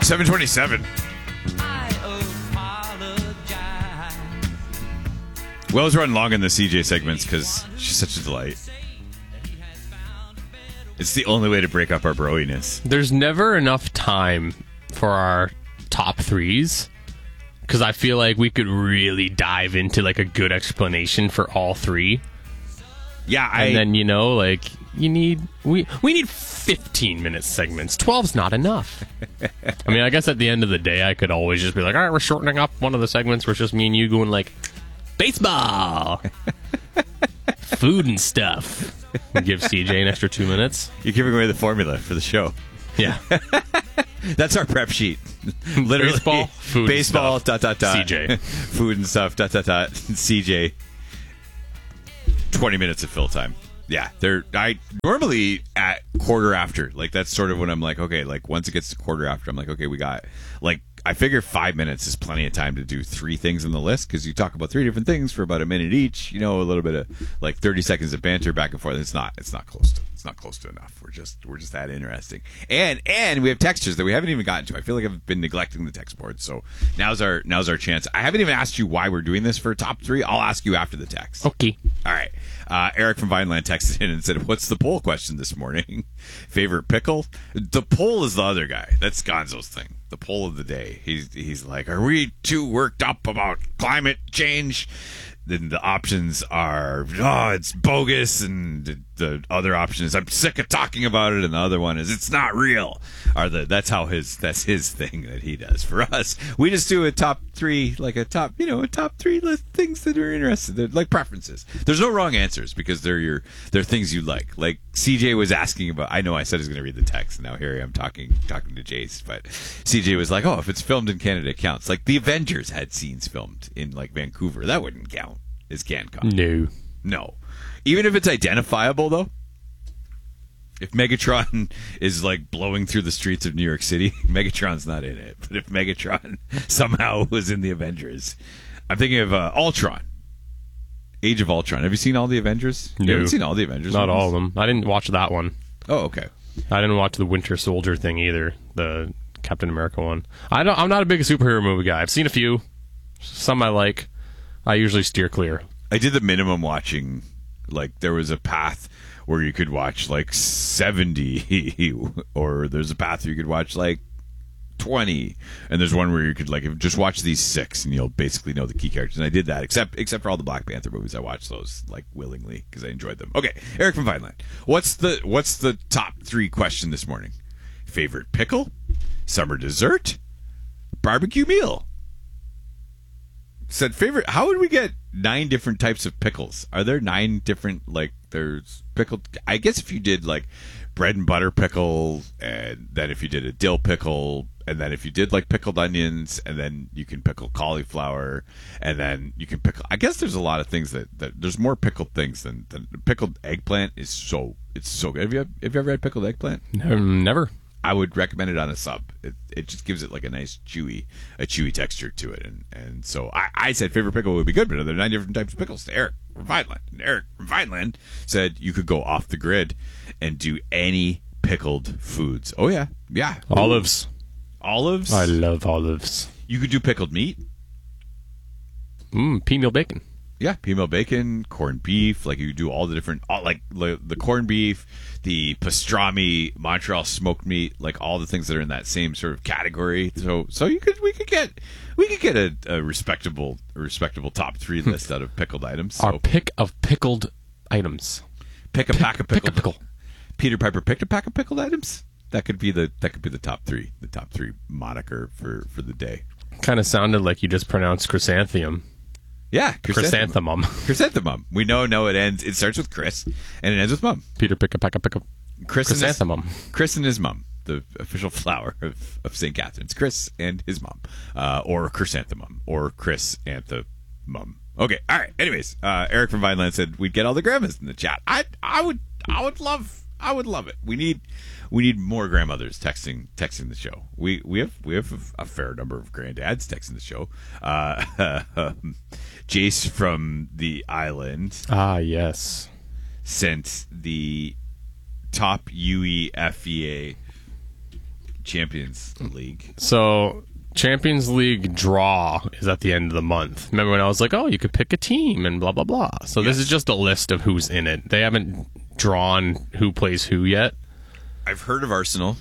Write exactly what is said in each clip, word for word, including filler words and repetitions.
seven twenty-seven. We always run long in the C J segments because she's such a delight. It's the only way to break up our broiness. There's never enough time for our top threes because I feel like we could really dive into like a good explanation for all three. Yeah, I... And then, you know, like, you need... We we need fifteen minute segments. twelve's not enough. I mean, I guess at the end of the day, I could always just be like, all right, we're shortening up one of the segments where it's just me and you going like, baseball! Food and stuff. And give C J an extra two minutes. You're giving away the formula for the show. Yeah. That's our prep sheet. Literally. Baseball, food Baseball, and stuff. dot, dot, dot. C J. Food and stuff, dot, dot, dot. C J. twenty minutes of fill time. Yeah, they're I normally at quarter after. Like that's sort of when I'm like, okay, like once it gets to quarter after, I'm like, okay, we got like I figure five minutes is plenty of time to do three things on the list because you talk about three different things for about a minute each. You know, a little bit of like thirty seconds of banter back and forth. It's not it's not close to it's not close to enough. We're just we're just that interesting. And and we have textures that we haven't even gotten to. I feel like I've been neglecting the text board. So now's our now's our chance. I haven't even asked you why we're doing this for top three. I'll ask you after the text. Okay. All right. Uh, Eric from Vineland texted in and said, what's the poll question this morning? Favorite pickle? The poll is the other guy. That's Gonzo's thing. The poll of the day. He's he's like, are we too worked up about climate change? Then the options are, oh, it's bogus. And the, the other option is, I'm sick of talking about it. And the other one is, it's not real. Are the That's how his, that's his thing that he does. For us, we just do a top three, like a top, you know, a top three list things that are interested, they're like preferences. There's no wrong answers because they're your, they're things you like. Like C J was asking about, I know I said I was going to read the text. And now here I am talking, talking to Jace. But C J was like, oh, if it's filmed in Canada, it counts. Like the Avengers had scenes filmed in like Vancouver. That wouldn't count. Is CanCon. No. No. Even if it's identifiable, though, if Megatron is like blowing through the streets of New York City, Megatron's not in it. But if Megatron somehow was in the Avengers, I'm thinking of uh, Ultron. Age of Ultron. Have you seen all the Avengers? No. You haven't seen all the Avengers? Not ones? all of them. I didn't watch that one. Oh, okay. I didn't watch the Winter Soldier thing either, the Captain America one. I don't, I'm not a big superhero movie guy. I've seen a few. Some I like. I usually steer clear. I did the minimum watching. Like, there was a path where you could watch, like, seventy, or there's a path where you could watch, like, twenty, and there's one where you could, like, just watch these six, and you'll basically know the key characters. And I did that, except except for all the Black Panther movies. I watched those, like, willingly, because I enjoyed them. Okay, Eric from Vineland. What's the, what's the top three question this morning? Favorite pickle? Summer dessert? Barbecue meal? Said favorite. How would we get nine different types of pickles? Are there nine different, like, there's pickled? I guess if you did like bread and butter pickle, and then if you did a dill pickle, and then if you did like pickled onions, and then you can pickle cauliflower, and then you can pickle. I guess there's a lot of things that, that there's more pickled things than, than pickled eggplant is so it's so good. Have you have you ever had pickled eggplant? Um, never. I would recommend it on a sub. It it just gives it like a nice chewy, a chewy texture to it, and and so I, I said favorite pickle would be good, but there are nine different types of pickles. To Eric from Vineland, and Eric from Vineland said you could go off the grid and do any pickled foods. Oh yeah, yeah. Olives. Olives. I love olives. You could do pickled meat. Mmm, pea meal bacon. Yeah, pea meal bacon, corned beef. Like you do all the different, all, like the, the corned beef, the pastrami, Montreal smoked meat, like all the things that are in that same sort of category. So, so you could, we could get, we could get a, a respectable, a respectable top three list out of pickled items. So. Our pick of pickled items. Pick a pick, pack of pickled. Pick a pickle. Peter Piper picked a pack of pickled items. That could be the that could be the top three, the top three moniker for, for the day. Kind of sounded like you just pronounced chrysanthemum. Yeah, chrysanthemum. Chrysanthemum. We know, no, it ends. It starts with Chris and it ends with Mum. Peter pick a pack of pick a Chris chrysanthemum. And his, Chris and his mum, the official flower of, of Saint Catherine's. Chris and his mum, uh, or chrysanthemum, or Chris and the mum. Okay, all right. Anyways, uh, Eric from Vineland said we'd get all the grandmas in the chat. I I would I would love I would love it. We need we need more grandmothers texting texting the show. We we have we have a, a fair number of granddads texting the show. Uh, um, Jace from the island. Ah, yes. Sent the top U E F E A Champions League. So Champions League draw is at the end of the month. Remember when I was like, oh, you could pick a team and blah, blah, blah. So yes. This is just a list of who's in it. They haven't drawn who plays who yet. I've heard of Arsenal.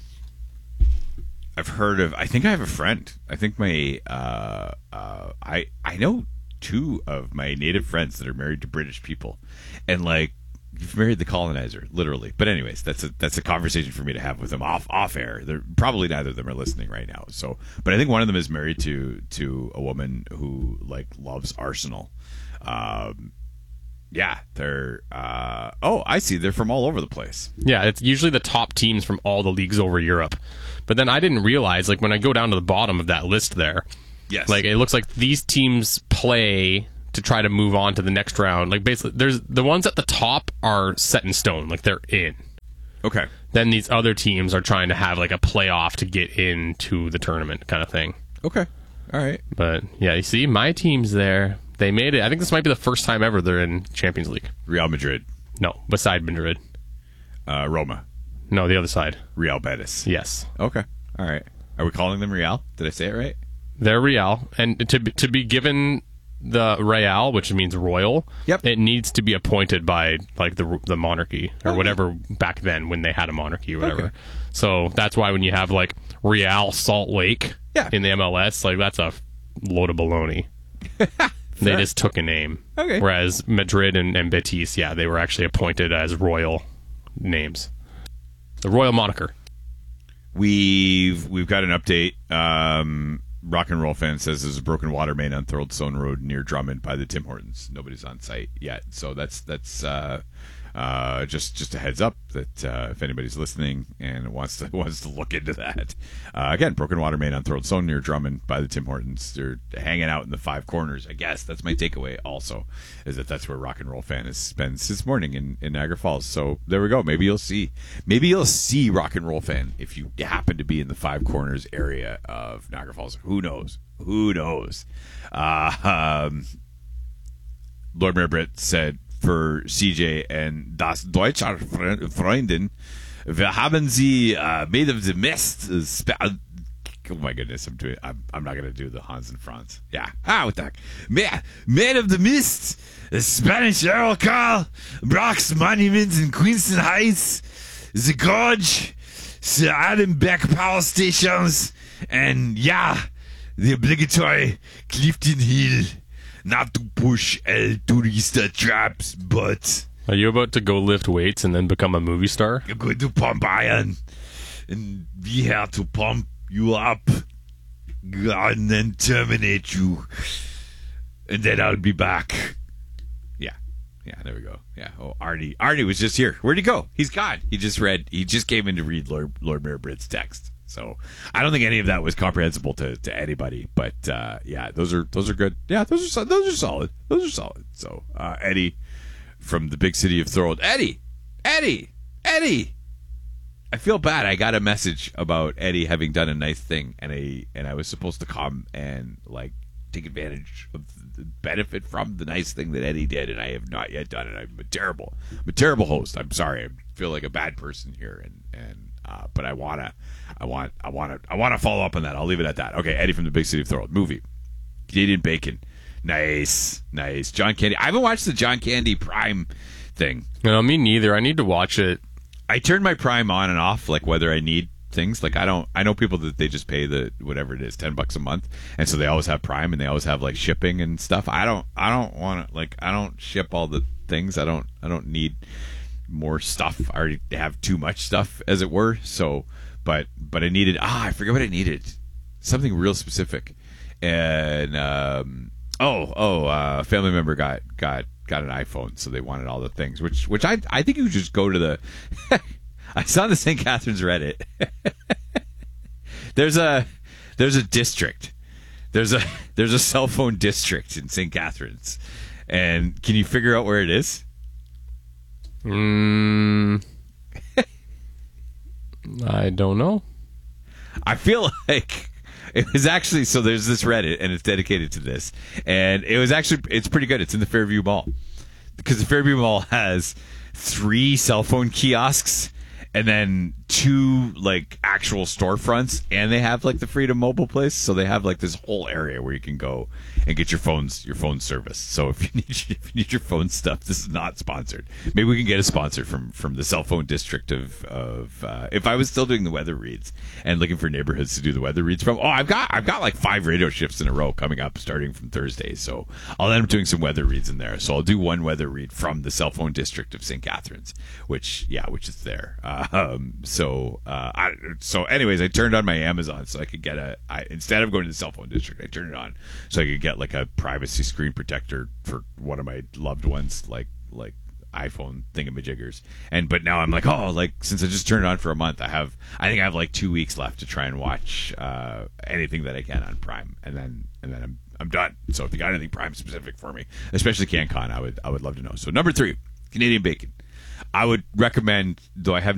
I've heard of, I think I have a friend. I think my, uh, uh, I, I know two of my native friends that are married to British people. And like, you've married the colonizer, literally. But anyways, that's a that's a conversation for me to have with them off off air. They're probably neither of them are listening right now. So, but I think one of them is married to to a woman who like loves Arsenal. Um, yeah, they're. Uh, oh, I see. They're from all over the place. Yeah, it's usually the top teams from all the leagues over Europe. But then I didn't realize, like when I go down to the bottom of that list there, yes, like it looks like these teams play to try to move on to the next round. Like basically there's the ones at the top are set in stone, like they're in. Okay. Then these other teams are trying to have like a playoff to get into the tournament kind of thing. Okay. All right. But yeah, you see my team's there. They made it. I think this might be the first time ever they're in Champions League. Real Madrid. No, beside Madrid. Uh, Roma. No, the other side. Real Betis. Yes. Okay. All right. Are we calling them Real? Did I say it right? They're Real, and to be, to be given the Real, which means royal, yep. It needs to be appointed by like the the monarchy or okay. whatever back then when they had a monarchy or whatever. Okay. So that's why when you have like Real Salt Lake yeah. in the M L S, like that's a load of baloney. They just took a name. Okay. Whereas Madrid and, and Betis, yeah, they were actually appointed as royal names. The royal moniker. We've we've got an update. Um, Rock and Roll Fan says there's a broken water main on Thorold Stone Road near Drummond by the Tim Hortons. Nobody's on site yet, so that's that's uh, uh, just just a heads up that uh, if anybody's listening and wants to wants to look into that. Uh, again, broken water main on Thorold Stone near Drummond by the Tim Hortons. They're hanging out in the Five Corners. I guess that's my takeaway. Also, is that that's where Rock and Roll Fan is, spends his morning in, in Niagara Falls. So there we go. Maybe you'll see. Maybe you'll see Rock and Roll Fan if you happen to be in the Five Corners area of Niagara Falls. Who knows? Who knows? Uh, um, Lord Mayor Britt said for C J and Das Deutsche Freundin, wir haben sie uh, made of the mist. Uh, spe- oh my goodness, I'm doing. I'm, I'm not going to do the Hans and Franz. Yeah, ah, what the heck? Ma- made of the mist. The Spanish Aero Car, Brock's Monument in Queenston Heights, the Gorge, the Adambeck Power Stations, and yeah, the obligatory Clifton Hill. Not to push El Turista traps, but are you about to go lift weights and then become a movie star? I'm going to pump iron and be here to pump you up and then terminate you. And then I'll be back. Yeah. Yeah, there we go. Yeah. Oh, Arnie. Arnie was just here. Where'd he go? He's gone. He just read, he just came in to read Lord, Lord Mayor Britt's text. So I don't think any of that was comprehensible to, to anybody, but uh, yeah, those are those are good. Yeah, those are those are solid. Those are solid. So uh, Eddie from the big city of Thorold, Eddie, Eddie, Eddie. I feel bad. I got a message about Eddie having done a nice thing, and I and I was supposed to come and like take advantage of the benefit from the nice thing that Eddie did, and I have not yet done it. I'm a terrible, I'm a terrible host. I'm sorry. I feel like a bad person here, and and uh, but I wanna. I want, I want to, I want to follow up on that. I'll leave it at that. Okay, Eddie from the big city of Thorold. Movie, Canadian Bacon, nice, nice. John Candy. I haven't watched the John Candy Prime thing. No, me neither. I need to watch it. I turn my Prime on and off, like whether I need things. Like I don't. I know people that they just pay the whatever it is, ten bucks a month, and so they always have Prime and they always have like shipping and stuff. I don't. I don't want to like. I don't ship all the things. I don't. I don't need more stuff. I already have too much stuff, as it were. So. But but I needed ah I forget what I needed, something real specific, and um, oh oh uh, family member got got got an iPhone, so they wanted all the things, which which I I think you just go to the I saw the Saint Catharines Reddit. there's a there's a district there's a there's a cell phone district in Saint Catharines, and can you figure out where it is? Hmm. I don't know. I feel like it was actually, so there's this Reddit and it's dedicated to this, and it was actually, it's pretty good. It's in the Fairview Mall, because the Fairview Mall has three cell phone kiosks and then two like actual storefronts, and they have like the Freedom Mobile place, so they have like this whole area where you can go and get your phones your phone service. So if you need if you need your phone stuff, this is not sponsored. Maybe we can get a sponsor from from the cell phone district of of uh, if I was still doing the weather reads and looking for neighborhoods to do the weather reads from. Oh, I've got I've got like five radio shifts in a row coming up starting from Thursday, so I'll end up doing some weather reads in there. So I'll do one weather read from the cell phone district of Saint Catharines, which yeah, which is there. Um, so uh, I so anyways, I turned on my Amazon so I could get a I, instead of going to the cell phone district, I turned it on so I could get like a privacy screen protector for one of my loved ones, like like iPhone thingamajiggers. And but now I'm like, oh, like since I just turned it on for a month, I have I think I have like two weeks left to try and watch uh, anything that I can on Prime, and then and then I'm I'm done. So if you got anything Prime specific for me, especially CanCon, I would I would love to know. So number three, Canadian bacon. I would recommend, though I have